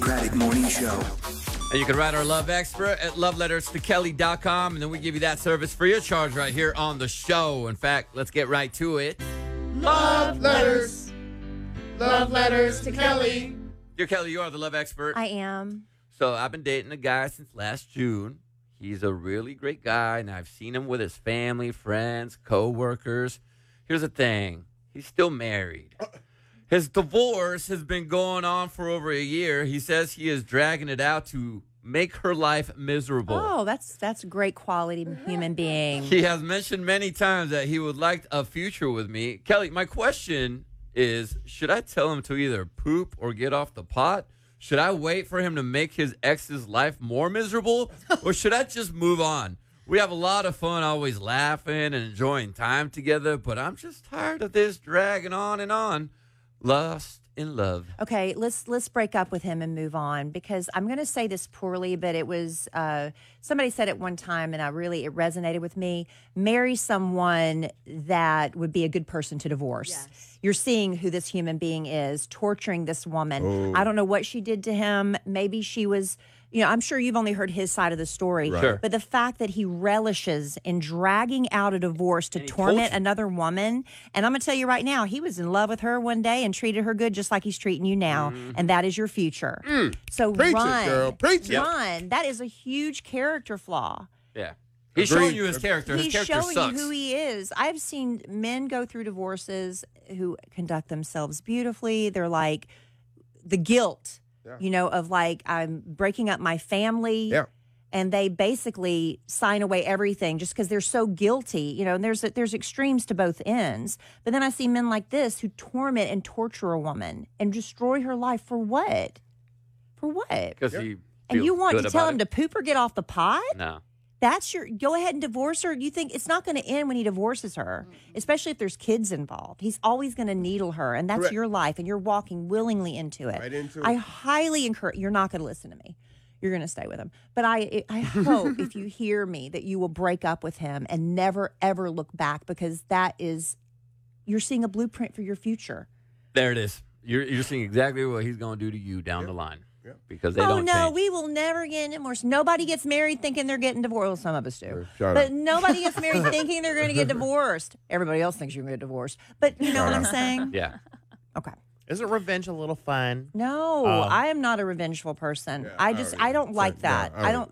Democratic Morning Show. And you can write our love expert at loveletterstokelly.com, and then we give you that service free of charge right here on the show. In fact, let's get right to it. Love letters. Love letters to Kelly. Dear Kelly, you are the love expert. I am. So I've been dating a guy since last June. He's a really great guy, and I've seen him with his family, friends, co-workers. Here's the thing. He's still married. His divorce has been going on for over a year. He says he is dragging it out to make her life miserable. Oh, that's a great quality human being. He has mentioned many times that he would like a future with me. Kelly, my question is, should I tell him to either poop or get off the pot? Should I wait for him to make his ex's life more miserable? Or should I just move on? We have a lot of fun always laughing and enjoying time together, but I'm just tired of this dragging on and on. Lost in love. Okay, let's break up with him and move on, because I'm going to say this poorly, but it was somebody said it one time, and it resonated with me. Marry someone that would be a good person to divorce. Yes. You're seeing who this human being is, torturing this woman. Oh. I don't know what she did to him. Maybe she was. I'm sure you've only heard his side of the story. Right. Sure. But the fact that he relishes in dragging out a divorce to torment another woman. And I'm going to tell you right now, he was in love with her one day and treated her good just like he's treating you now. And that is your future. So Preach run. it, girl. Preach it. Run. That is a huge character flaw. Yeah. He's showing you his character. His character showing sucks. you who he is. I've seen men go through divorces who conduct themselves beautifully. They're like the guilt. Of like, I'm breaking up my family. Yeah. And they basically sign away everything just because they're so guilty. And there's extremes to both ends. But then I see men like this who torment and torture a woman and destroy her life for what? For what? Because he And you want good to tell about him to poop or get off the pot? No. Go ahead and divorce her. You think it's not going to end when he divorces her, especially if there's kids involved. He's always going to needle her, and that's your life, and you're walking willingly into it. Right into I it. highly encourage, you're not going to listen to me. You're going to stay with him. But I hope if you hear me that you will break up with him and never, ever look back, because you're seeing a blueprint for your future. There it is. You're seeing exactly what he's going to do to you down the line. Because they don't change. We will never get divorced. Nobody gets married thinking they're getting divorced. Well, some of us do. Shut but up. nobody gets married thinking they're going to get divorced. Everybody else thinks you're going to get divorced. But you know what I'm saying? Yeah. Okay. Isn't revenge a little fun? No, I am not a revengeful person. Yeah, I don't like that.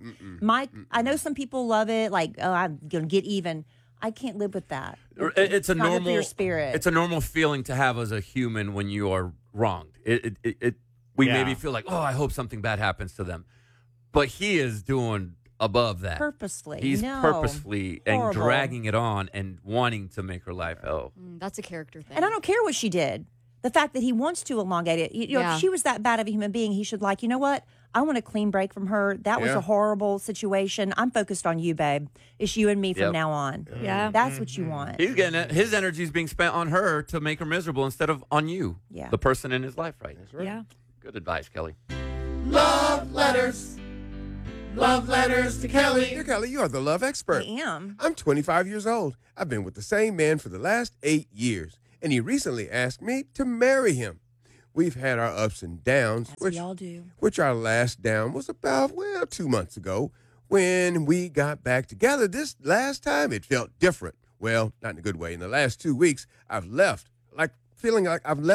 I know some people love it, like, oh, I'm going to get even. I can't live with that. It's a not good for normal your spirit. It's a normal feeling to have as a human when you are wronged. We maybe feel like, oh, I hope something bad happens to them. But he is doing above that. Purposely. He's purposefully and Horrible. dragging it on and wanting to make her life hell. That's a character thing. And I don't care what she did. The fact that he wants to elongate it. If she was that bad of a human being, he should you know what? I want a clean break from her. That was a horrible situation. I'm focused on you, babe. It's you and me from now on. Yeah. That's what you want. He's getting it. His energy is being spent on her to make her miserable instead of on you, the person in his life right now. Yeah. Good advice, Kelly. Love letters. Love letters to Kelly. Dear Kelly, you are the love I expert. am. I'm 25 years old. I've been with the same man for the last 8 years, and he recently asked me to marry him. We've had our ups and downs, That's what y'all do. which our last down was about, 2 months ago. When we got back together this last time, it felt different. Well, not in a good way. In the last 2 weeks, I've left feeling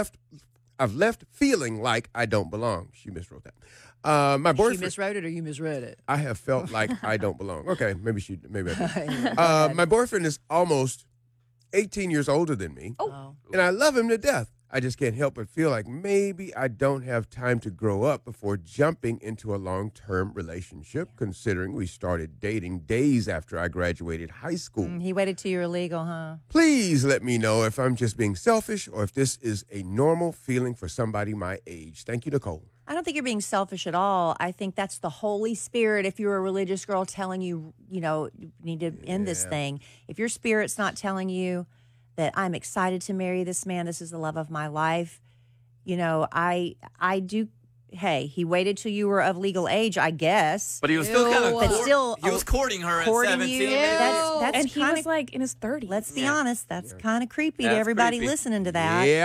like I don't belong. She miswrote that. My boyfriend. She miswrote it or you misread it? I have felt like I don't belong. Okay, maybe I did. My boyfriend is almost 18 years older than me, and I love him to death. I just can't help but feel like maybe I don't have time to grow up before jumping into a long-term relationship, considering we started dating days after I graduated high school. He waited till you were legal, huh? Please let me know if I'm just being selfish or if this is a normal feeling for somebody my age. Thank you, Nicole. I don't think you're being selfish at all. I think that's the Holy Spirit, if you're a religious girl, telling you, you need to end this thing. If your spirit's not telling you that I'm excited to marry this man, this is the love of my life, I do. Hey, he waited till you were of legal age, I guess. But he was still kind of he was courting her courting at 17. you. That's and he kinda, was like in his 30s. let's be honest, that's kind of creepy to That's everybody creepy. listening to that. Yeah.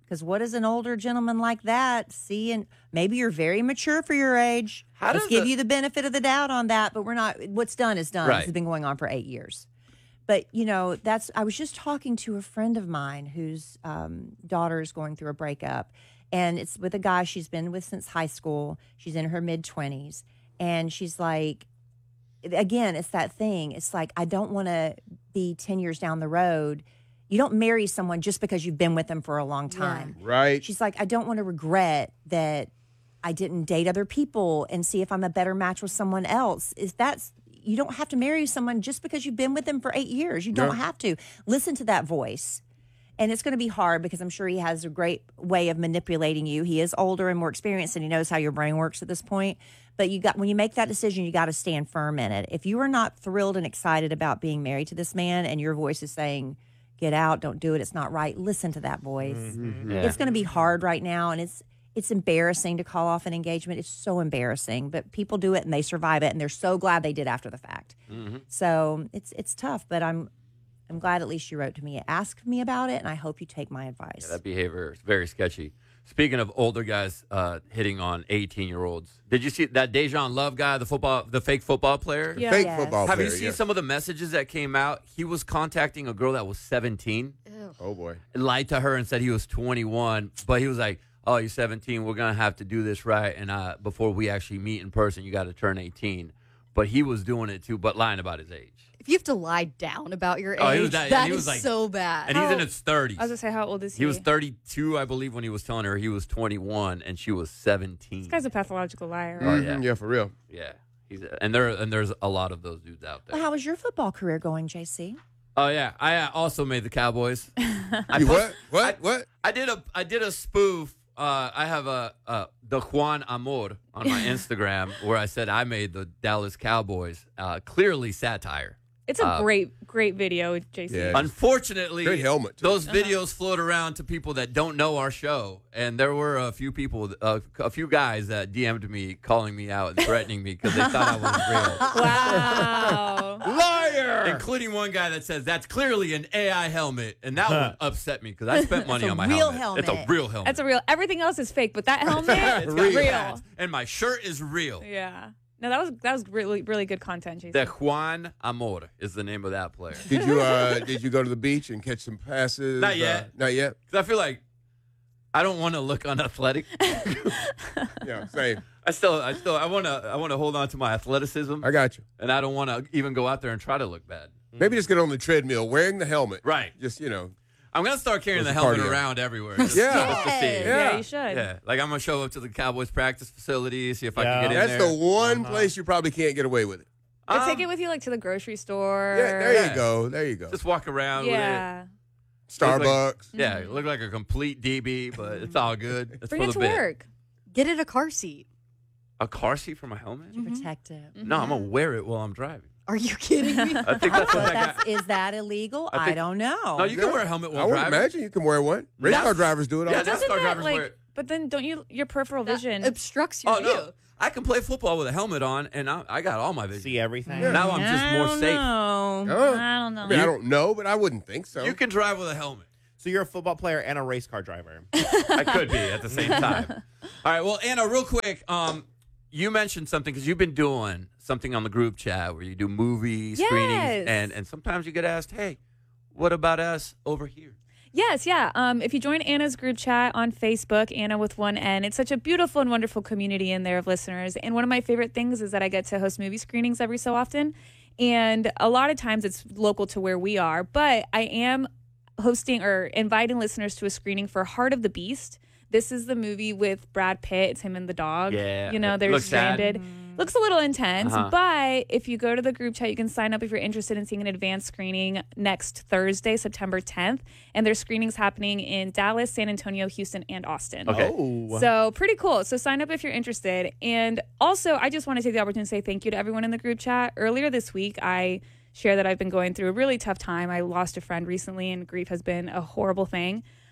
Because what does an older gentleman like that see? And maybe you're very mature for your age. Let's give you the benefit of the doubt on that, but we're not. What's done is done. Right. This has been going on for 8 years. But, I was just talking to a friend of mine whose daughter is going through a breakup. And it's with a guy she's been with since high school. She's in her mid-20s. And she's like, again, it's that thing. It's like, I don't want to be 10 years down the road. You don't marry someone just because you've been with them for a long time. Yeah. Right. She's like, I don't want to regret that I didn't date other people and see if I'm a better match with someone else. You don't have to marry someone just because you've been with them for 8 years. You don't have to. Listen to that voice. And it's going to be hard because I'm sure he has a great way of manipulating you. He is older and more experienced, and he knows how your brain works at this point. But when you make that decision, you got to stand firm in it. If you are not thrilled and excited about being married to this man, and your voice is saying, "Get out, don't do it, it's not right," listen to that voice. Mm-hmm. Yeah. It's going to be hard right now, and it's embarrassing to call off an engagement. It's so embarrassing, but people do it and they survive it, and they're so glad they did after the fact. Mm-hmm. So it's tough, but I'm glad at least you wrote to me, asked me about it, and I hope you take my advice. Yeah, that behavior is very sketchy. Speaking of older guys hitting on 18-year-olds, did you see that Dejan Love guy, the fake football player? The fake football Have player. you seen some of the messages that came out? He was contacting a girl that was 17. Ew. Oh, boy. Lied to her and said he was 21, but he was like, "Oh, you're 17. We're going to have to do this right. And before we actually meet in person, you got to turn 18. But he was doing it, too, but lying about his age. If you have to lie down about your Oh, he age, was that- that he is was like- so bad. And he's in his 30s. I was going to say, how old is he? He was 32, I believe, when he was telling her he was 21, and she was 17. This guy's a pathological liar. Oh, yeah. Yeah, for real. Yeah. There's a lot of those dudes out there. Well, how was your football career going, JC? Oh, yeah. I also made the Cowboys. What? I did a spoof. I have the Juan Amor on my Instagram where I said I made the Dallas Cowboys. Clearly satire. It's a great video, JC. Yeah. Unfortunately, Great helmet, too. those videos float around to people that don't know our show, and there were a few people, a few guys that DM'd me, calling me out and threatening me because they thought I was real. Wow. Liar! Including one guy that says that's clearly an AI helmet, and that would upset me because I spent money on my real helmet. It's a real helmet. That's a real. Everything else is fake, but that helmet, It's got real. pads, and my shirt is real. Yeah. No, that was really really good content, JC. The Juan Amor is the name of that player. Did you go to the beach and catch some passes? Not yet. Not yet. Because I feel like I don't want to look unathletic. Yeah, same. I want to hold on to my athleticism, I got you. and I don't want to even go out there and try to look bad. Maybe just get on the treadmill wearing the helmet. Right. Just, I'm gonna start carrying the Those helmet cardio. around everywhere. Just, Yeah. just to see. Yeah, you should. Yeah, like I'm gonna show up to the Cowboys practice facility, see if I can get in That's there. the one place you probably can't get away with it. Or take it with you like to the grocery store. Yeah, there Yeah. you go. There you go. Just walk around Yeah. Starbucks. with it. Yeah, you look like a complete DB, but it's all good. It's Bring for it the to bit. work. Get it a car seat. A car seat for my helmet? Protect it. No, I'm gonna wear it while I'm driving. Are you kidding me? I think that's what that guy. Is that illegal? I I think- don't know. No, you can wear a helmet I while would driving. imagine you can wear one. Race car drivers do it all Yeah, the time. that's- NASCAR Doesn't that drivers wear it. but then don't your peripheral vision Obstructs your Oh view. no, I can play football with a helmet on, and I got all my vision. See everything. Yeah. Now I'm just more safe. No. Oh. I don't know. I mean, I don't know, but I wouldn't think so. You can drive with a helmet. So you're a football player and a race car driver. I could be at the same time. All right. Well, Anna, real quick, you mentioned something because you've been doing something on the group chat where you do movie screenings, Yes. and sometimes you get asked, "Hey, what about us over here?" Yes, yeah. If you join Anna's group chat on Facebook, Anna with one N, it's such a beautiful and wonderful community in there of listeners. And one of my favorite things is that I get to host movie screenings every so often. And a lot of times it's local to where we are, but I am hosting or inviting listeners to a screening for Heart of the Beast. This is the movie with Brad Pitt. It's him and the dog. Yeah. You know, It they're looks sad. stranded. Looks a little intense, Uh-huh. but if you go to the group chat, you can sign up if you're interested in seeing an advanced screening next Thursday, September 10th. And there's screenings happening in Dallas, San Antonio, Houston, and Austin. Okay. Oh. So pretty cool. So sign up if you're interested. And also, I just want to take the opportunity to say thank you to everyone in the group chat. Earlier this week, I shared that I've been going through a really tough time. I lost a friend recently, and grief has been a horrible thing.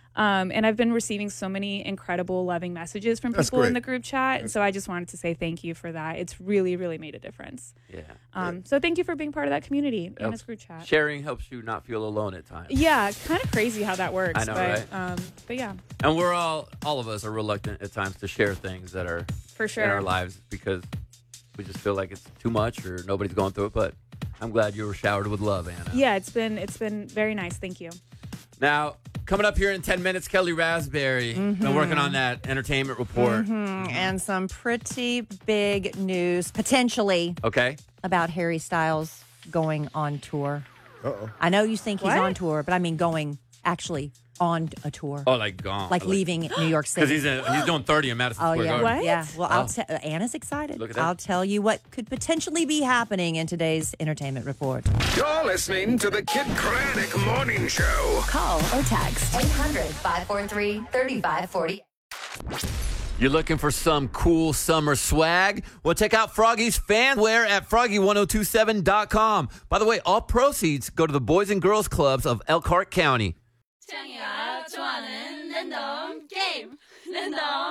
And I've been receiving so many incredible, loving messages from That's people in great. the group chat. And so I just wanted to say thank you for that. It's really, really made a difference. Yeah. So thank you for being part of that community, Anna's group chat. Sharing helps you not feel alone at times. Yeah, kind of crazy how that works. I know, right? But yeah, And we're all of us are reluctant at times to share things that are for sure. in our lives because we just feel like it's too much or nobody's going through it. But I'm glad you were showered with love, Anna. Yeah, it's been very nice. Thank you. Now, coming up here in 10 minutes, Kelly Raspberry. Been working on that entertainment report. And some pretty big news, potentially, Okay. about Harry Styles going on tour. Uh-oh. I know you think he's What? on tour, but I mean going actually on a tour. Oh, like gone. Like leaving New York Because City. he's doing 30 in Madison Oh, Square yeah. Garden. What? Yeah. Well, Oh. Anna's excited. Look at that. I'll tell you what could potentially be happening in today's entertainment report. You're listening to the Kid Craddock Morning Show. Call or text 800-543-3540. You're looking for some cool summer swag? Well, check out Froggy's Fanwear at froggy1027.com. By the way, all proceeds go to the Boys and Girls Clubs of Elkhart County.